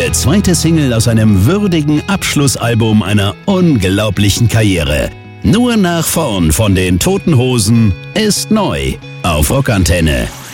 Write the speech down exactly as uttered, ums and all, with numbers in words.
Ihre zweite Single aus einem würdigen Abschlussalbum einer unglaublichen Karriere. Nur nach vorn von den Toten Hosen ist neu auf Rockantenne.